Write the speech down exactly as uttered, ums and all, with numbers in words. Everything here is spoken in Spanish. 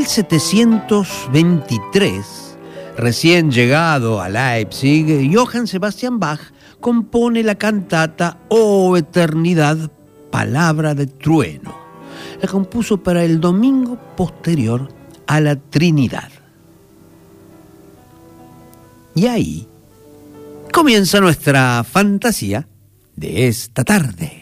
mil setecientos veintitrés, recién llegado a Leipzig, Johann Sebastian Bach compone la cantata Oh Eternidad, Palabra de Trueno. La compuso para el domingo posterior a la Trinidad. Y ahí comienza nuestra fantasía de esta tarde.